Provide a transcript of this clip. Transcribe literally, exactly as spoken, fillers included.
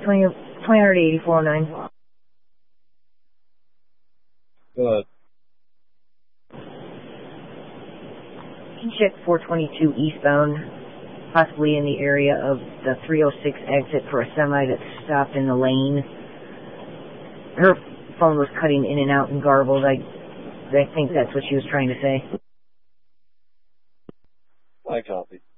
twenty, twenty eighty-four oh nine. Go ahead. Can you check four twenty-two eastbound, possibly in the area of the three oh six exit for a semi that stopped in the lane? Her phone was cutting in and out and garbled. I, I think that's what she was trying to say. I copy.